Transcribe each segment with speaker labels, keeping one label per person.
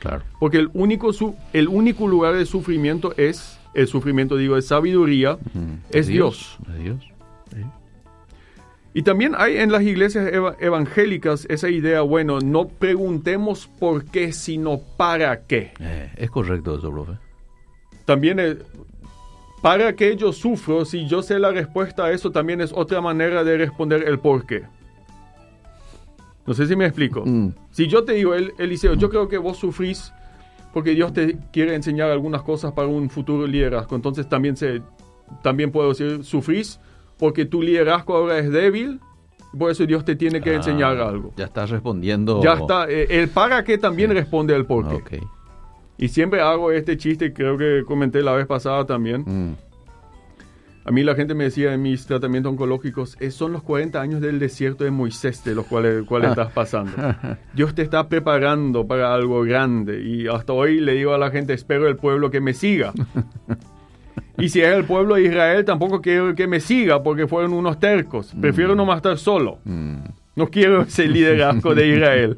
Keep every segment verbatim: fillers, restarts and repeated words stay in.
Speaker 1: Claro.
Speaker 2: Porque el único, su, el único lugar de sufrimiento es, el sufrimiento digo, de sabiduría, uh-huh. es Dios.
Speaker 1: Dios. Es Dios. Sí.
Speaker 2: Y también hay en las iglesias ev- evangélicas esa idea, bueno, no preguntemos por qué, sino para qué.
Speaker 1: Eh, es correcto eso, profe.
Speaker 2: También es, para qué yo sufro, si yo sé la respuesta a eso, también es otra manera de responder el por qué. No sé si me explico. Mm. Si yo te digo, El, Eliseo, mm. yo creo que vos sufrís porque Dios te quiere enseñar algunas cosas para un futuro liderazgo. Entonces también, se, también puedo decir, sufrís porque tu liderazgo ahora es débil, por eso Dios te tiene que ah, enseñar algo.
Speaker 1: Ya estás respondiendo.
Speaker 2: Ya está. El para qué también sí. responde al por qué.
Speaker 1: Okay.
Speaker 2: Y siempre hago este chiste, creo que comenté la vez pasada también. Mm. A mí la gente me decía en mis tratamientos oncológicos, eh, son los cuarenta años del desierto de Moisés de los cuales, cuales estás pasando. Dios te está preparando para algo grande. Y hasta hoy le digo a la gente, espero el pueblo que me siga. Y si es el pueblo de Israel, tampoco quiero que me siga porque fueron unos tercos. Prefiero mm. nomás estar solo. Mm. No quiero ese liderazgo de Israel.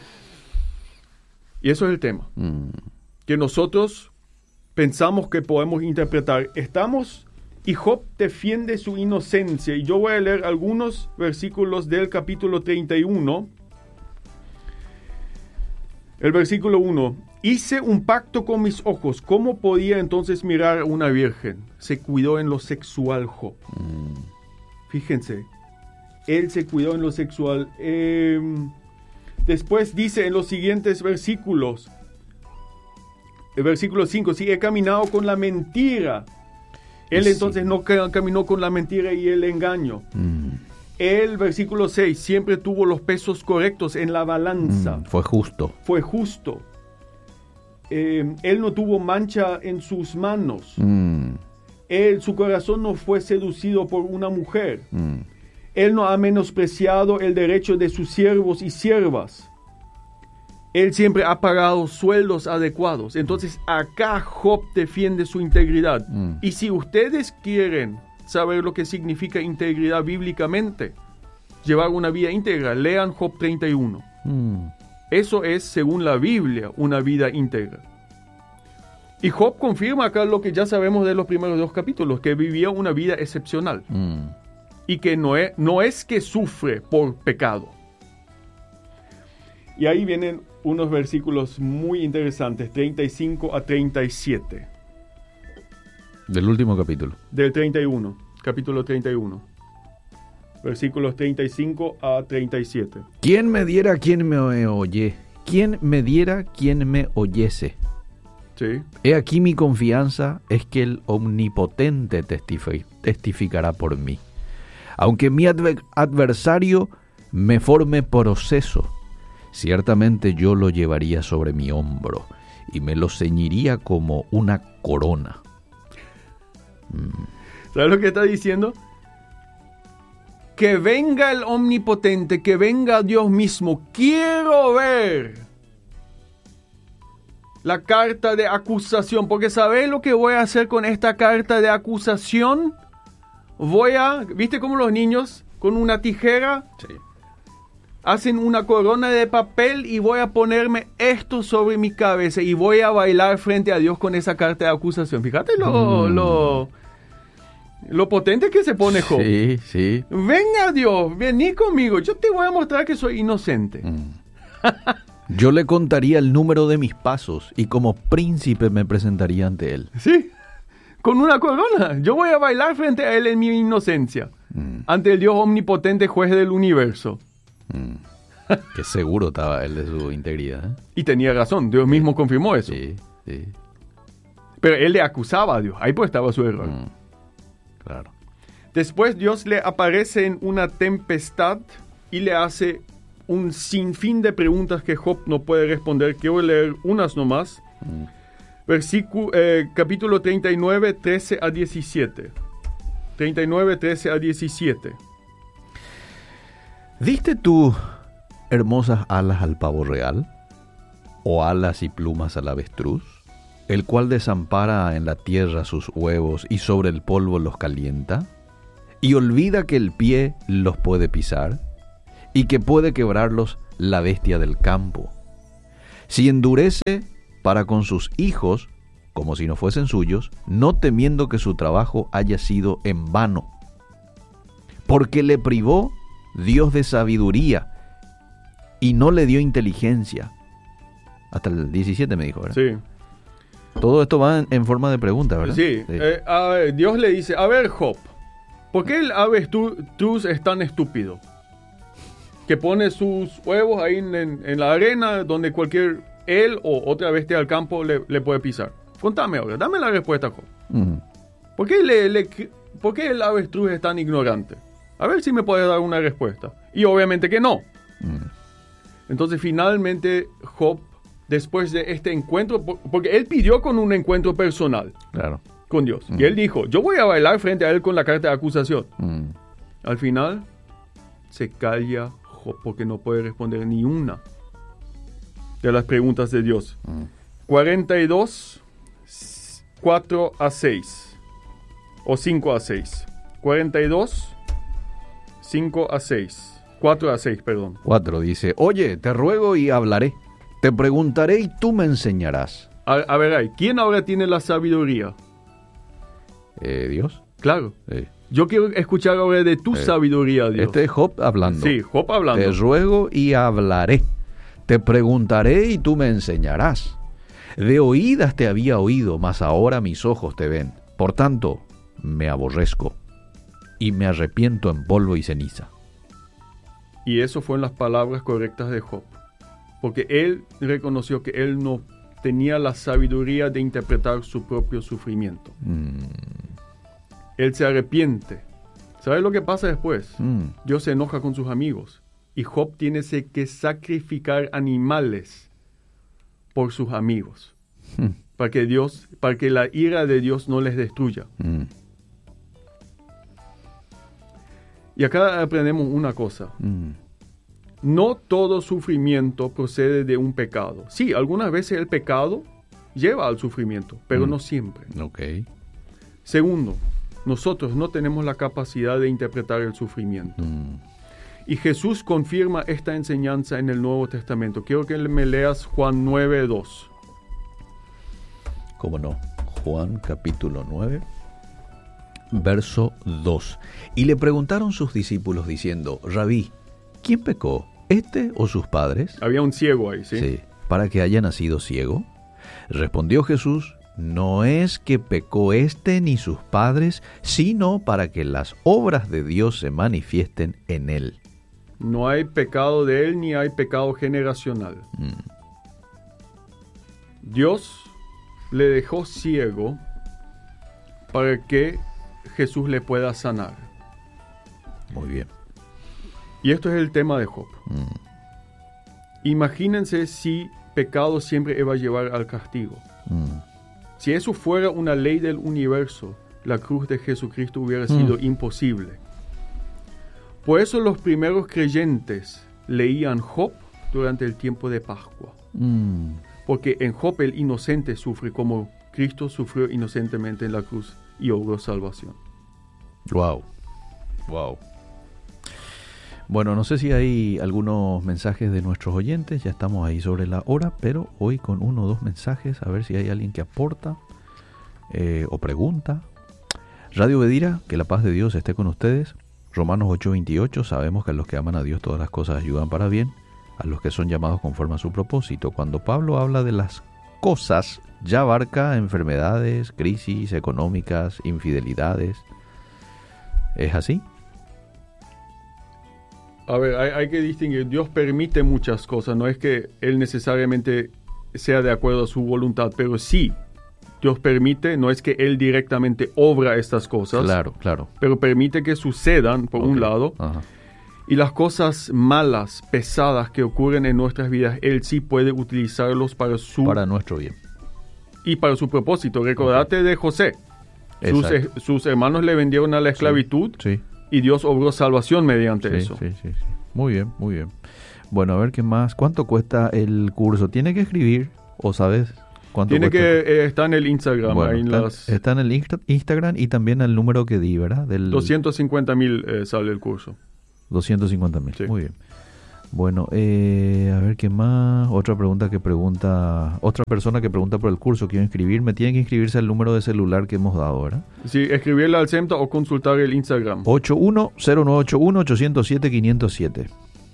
Speaker 2: Y eso es el tema. Mm. Que nosotros pensamos que podemos interpretar. Estamos... Y Job defiende su inocencia. Y yo voy a leer algunos versículos del capítulo treinta y uno. El versículo uno. Hice un pacto con mis ojos. ¿Cómo podía entonces mirar a una virgen? Se cuidó en lo sexual Job. Mm. Fíjense. Él se cuidó en lo sexual. Eh, después dice en los siguientes versículos. El versículo cinco. Si he caminado con la mentira... Él entonces sí. no caminó con la mentira y el engaño. Mm. El versículo seis, siempre tuvo los pesos correctos en la balanza.
Speaker 1: Mm, fue justo.
Speaker 2: Fue justo. Eh, él no tuvo mancha en sus manos. Mm. Él, su corazón no fue seducido por una mujer. Mm. Él no ha menospreciado el derecho de sus siervos y siervas. Él siempre ha pagado sueldos adecuados. Entonces, acá Job defiende su integridad. Mm. Y si ustedes quieren saber lo que significa integridad bíblicamente, llevar una vida íntegra, lean Job treinta y uno. Mm. Eso es, según la Biblia, una vida íntegra. Y Job confirma acá lo que ya sabemos de los primeros dos capítulos, que vivía una vida excepcional. Mm. Y que no es, no es que sufre por pecado. Y ahí vienen unos versículos muy interesantes, treinta y cinco a treinta y siete.
Speaker 1: Del último capítulo.
Speaker 2: Del treinta y uno, capítulo treinta y uno. Versículos treinta y cinco a treinta y siete.
Speaker 1: ¿Quién me diera quien me oye? ¿Quién me diera quien me oyese?
Speaker 2: Sí.
Speaker 1: He aquí mi confianza es que el Omnipotente testifi- testificará por mí. Aunque mi adver- adversario me forme proceso, ciertamente yo lo llevaría sobre mi hombro y me lo ceñiría como una corona.
Speaker 2: Mm. ¿Sabes lo que está diciendo? Que venga el Omnipotente, que venga Dios mismo. Quiero ver la carta de acusación, porque ¿sabes lo que voy a hacer con esta carta de acusación? Voy a, ¿viste cómo los niños con una tijera?
Speaker 1: Sí.
Speaker 2: Hacen una corona de papel y voy a ponerme esto sobre mi cabeza y voy a bailar frente a Dios con esa carta de acusación. Fíjate lo, mm. lo, lo potente que se pone Job.
Speaker 1: Sí, sí.
Speaker 2: Venga Dios, vení conmigo, yo te voy a mostrar que soy inocente.
Speaker 1: Mm. Yo le contaría el número de mis pasos y como príncipe me presentaría ante él.
Speaker 2: Sí, con una corona. Yo voy a bailar frente a él en mi inocencia, mm. ante el Dios omnipotente, juez del universo.
Speaker 1: Mm. Que seguro estaba él de su integridad, ¿eh?
Speaker 2: Y tenía razón, Dios mismo sí. confirmó eso.
Speaker 1: Sí, sí.
Speaker 2: Pero él le acusaba a Dios, ahí pues estaba su error.
Speaker 1: Mm. Claro.
Speaker 2: Después Dios le aparece en una tempestad y le hace un sinfín de preguntas que Job no puede responder. Quiero leer unas nomás. Mm. Versículo, eh, capítulo treinta y nueve, trece a diecisiete. treinta y nueve, trece a diecisiete.
Speaker 1: ¿Diste tú hermosas alas al pavo real? ¿O alas y plumas al avestruz? El cual desampara en la tierra sus huevos y sobre el polvo los calienta, y olvida que el pie los puede pisar, y que puede quebrarlos la bestia del campo. Si endurece para con sus hijos, como si no fuesen suyos, no temiendo que su trabajo haya sido en vano. Porque le privó Dios de sabiduría y no le dio inteligencia. Hasta el diecisiete me dijo, ¿verdad?
Speaker 2: Sí.
Speaker 1: Todo esto va en, en forma de pregunta, ¿verdad?
Speaker 2: Sí.
Speaker 1: Sí.
Speaker 2: Eh, a ver, Dios le dice, a ver, Job, ¿por qué el avestruz es tan estúpido? Que pone sus huevos ahí en, en, en la arena donde cualquier, él o otra bestia del campo le, le puede pisar. Contame ahora, dame la respuesta, Job.
Speaker 1: Mm.
Speaker 2: ¿Por qué, le, le, ¿Por qué el avestruz es tan ignorante? A ver si me puedes dar una respuesta. Y obviamente que no.
Speaker 1: Mm.
Speaker 2: Entonces finalmente Job, después de este encuentro, porque él pidió con un encuentro personal,
Speaker 1: Claro.
Speaker 2: con Dios.
Speaker 1: Mm.
Speaker 2: Y él dijo, yo voy a bailar frente a él con la carta de acusación.
Speaker 1: Mm.
Speaker 2: Al final, se calla Job porque no puede responder ni una de las preguntas de Dios.
Speaker 1: Mm.
Speaker 2: cuarenta y dos, cuatro a seis. O cinco a seis. cuarenta y dos, cinco a seis. cuatro a seis, perdón.
Speaker 1: cuatro dice, oye, te ruego y hablaré. Te preguntaré y tú me enseñarás.
Speaker 2: A, a ver, ahí, ¿quién ahora tiene la sabiduría?
Speaker 1: Eh, ¿Dios?
Speaker 2: Claro.
Speaker 1: Sí.
Speaker 2: Yo quiero escuchar ahora de tu
Speaker 1: Sí.
Speaker 2: sabiduría, Dios.
Speaker 1: Este es Job hablando.
Speaker 2: Sí, Job hablando.
Speaker 1: Te ruego y hablaré. Te preguntaré y tú me enseñarás. De oídas te había oído, mas ahora mis ojos te ven. Por tanto, me aborrezco y me arrepiento en polvo y ceniza.
Speaker 2: Y eso fueron las palabras correctas de Job. Porque él reconoció que él no tenía la sabiduría de interpretar su propio sufrimiento.
Speaker 1: Mm.
Speaker 2: Él se arrepiente. ¿Sabes lo que pasa después?
Speaker 1: Mm.
Speaker 2: Dios se enoja con sus amigos. Y Job tiene que sacrificar animales por sus amigos.
Speaker 1: Mm.
Speaker 2: Para que Dios, para que la ira de Dios no les destruya.
Speaker 1: Mm.
Speaker 2: Y acá aprendemos una cosa.
Speaker 1: Mm.
Speaker 2: No todo sufrimiento procede de un pecado. Sí, algunas veces el pecado lleva al sufrimiento, pero
Speaker 1: Mm.
Speaker 2: no siempre.
Speaker 1: Ok.
Speaker 2: Segundo, nosotros no tenemos la capacidad de interpretar el sufrimiento.
Speaker 1: Mm.
Speaker 2: Y Jesús confirma esta enseñanza en el Nuevo Testamento. Quiero que me leas Juan nueve dos.
Speaker 1: ¿Cómo no? Juan capítulo nueve, verso dos. Y le preguntaron sus discípulos diciendo, Rabí, ¿quién pecó, este o sus padres?
Speaker 2: Había un ciego ahí, ¿sí?
Speaker 1: Sí, para que haya nacido ciego. Respondió Jesús, no es que pecó este ni sus padres, sino para que las obras de Dios se manifiesten en él.
Speaker 2: No hay pecado de él ni hay pecado generacional.
Speaker 1: Mm.
Speaker 2: Dios le dejó ciego para que Jesús le pueda sanar.
Speaker 1: Muy bien.
Speaker 2: Y esto es el tema de Job.
Speaker 1: Mm.
Speaker 2: Imagínense si pecado siempre iba a llevar al castigo.
Speaker 1: Mm.
Speaker 2: Si eso fuera una ley del universo, la cruz de Jesucristo hubiera sido
Speaker 1: Mm.
Speaker 2: imposible. Por eso los primeros creyentes leían Job durante el tiempo de Pascua.
Speaker 1: Mm.
Speaker 2: Porque en Job el inocente sufre como Cristo sufrió inocentemente en la cruz y obró salvación.
Speaker 1: Wow. Wow. Bueno, no sé si hay algunos mensajes de nuestros oyentes, ya estamos ahí sobre la hora, pero hoy con uno o dos mensajes, a ver si hay alguien que aporta eh, o pregunta. Radio Bedira, que la paz de Dios esté con ustedes. Romanos ocho veintiocho, sabemos que a los que aman a Dios todas las cosas ayudan para bien, a los que son llamados conforme a su propósito. Cuando Pablo habla de las cosas, ya abarca enfermedades, crisis económicas, infidelidades. ¿Es así?
Speaker 2: A ver, hay, hay que distinguir. Dios permite muchas cosas. No es que Él necesariamente sea de acuerdo a su voluntad, pero sí, Dios permite. No es que Él directamente obra estas cosas.
Speaker 1: Claro, claro.
Speaker 2: Pero permite que sucedan, por
Speaker 1: Okay.
Speaker 2: un lado.
Speaker 1: Ajá.
Speaker 2: Y las cosas malas, pesadas que ocurren en nuestras vidas, Él sí puede utilizarlos para su...
Speaker 1: Para nuestro bien.
Speaker 2: Y para su propósito. Recordate okay. de José. Sus, eh, sus hermanos le vendieron a la esclavitud.
Speaker 1: Sí. Sí.
Speaker 2: Y Dios obró salvación mediante
Speaker 1: sí,
Speaker 2: eso.
Speaker 1: Sí, sí, sí. Muy bien, muy bien. Bueno, a ver qué más. ¿Cuánto cuesta el curso? ¿Tiene que escribir o sabes cuánto
Speaker 2: Tiene
Speaker 1: cuesta?
Speaker 2: que eh, está en el Instagram.
Speaker 1: Bueno,
Speaker 2: ahí en
Speaker 1: está,
Speaker 2: las...
Speaker 1: está en el Insta- Instagram y también el número que di, ¿verdad? Del
Speaker 2: doscientos cincuenta mil eh, sale el curso.
Speaker 1: doscientos cincuenta mil.
Speaker 2: Sí.
Speaker 1: Muy bien. Bueno, eh, a ver qué más. Otra pregunta que pregunta, otra persona que pregunta por el curso, quiero inscribirme, tiene que inscribirse al número de celular que hemos dado, ¿verdad?
Speaker 2: Sí, escribirle al CEMTA o consultar el Instagram.
Speaker 1: ocho uno cero nueve ocho uno ocho cero siete cinco cero siete.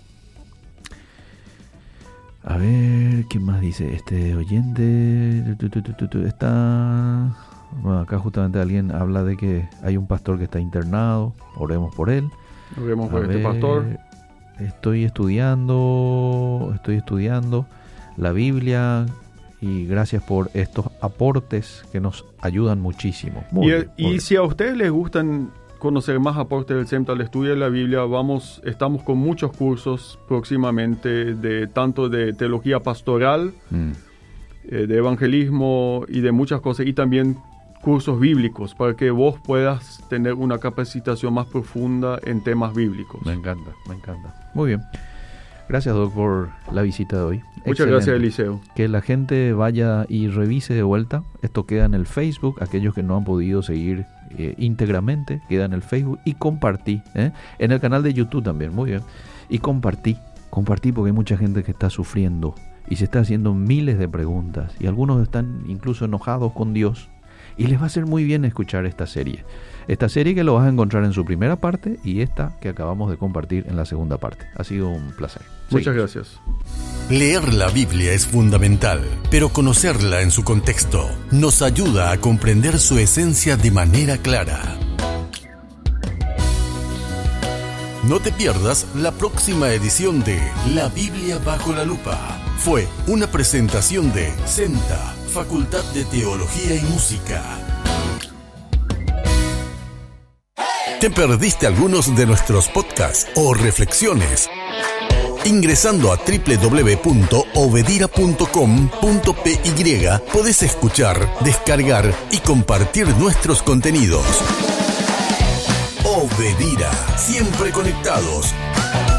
Speaker 1: A ver, ¿qué más dice este oyente? Está... Bueno, acá justamente alguien habla de que hay un pastor que está internado, oremos por él.
Speaker 2: Oremos por
Speaker 1: A
Speaker 2: este
Speaker 1: ver,
Speaker 2: pastor.
Speaker 1: Estoy estudiando, estoy estudiando la Biblia y gracias por estos aportes que nos ayudan muchísimo. Muy
Speaker 2: y
Speaker 1: bien, muy
Speaker 2: y
Speaker 1: bien.
Speaker 2: si a ustedes les gustan conocer más aportes del CEMTA al estudio de la Biblia, vamos, estamos con muchos cursos próximamente, de tanto de teología pastoral,
Speaker 1: Mm.
Speaker 2: eh, de evangelismo y de muchas cosas, y también cursos bíblicos para que vos puedas tener una capacitación más profunda en temas bíblicos.
Speaker 1: Me encanta, me encanta. Muy bien. Gracias, Doc, por la visita de hoy.
Speaker 2: Muchas
Speaker 1: Excelente.
Speaker 2: gracias, Eliseo.
Speaker 1: Que la gente vaya y revise de vuelta. Esto queda en el Facebook. Aquellos que no han podido seguir eh, íntegramente, queda en el Facebook. Y compartí. ¿eh? En el canal de YouTube también. Muy bien. Y compartí. Compartí porque hay mucha gente que está sufriendo y se está haciendo miles de preguntas. Y algunos están incluso enojados con Dios. Y les va a hacer muy bien escuchar esta serie. Esta serie que lo vas a encontrar en su primera parte y esta que acabamos de compartir en la segunda parte. Ha sido un placer.
Speaker 2: Muchas
Speaker 1: Seguimos.
Speaker 2: gracias.
Speaker 3: Leer la Biblia es fundamental, pero conocerla en su contexto nos ayuda a comprender su esencia de manera clara. No te pierdas la próxima edición de La Biblia bajo la lupa. Fue una presentación de CEMTA, Facultad de Teología y Música. ¿Te perdiste algunos de nuestros podcasts o reflexiones? Ingresando a doble u doble u doble u punto obedira punto com punto p y podés escuchar, descargar y compartir nuestros contenidos. Obedira, siempre conectados.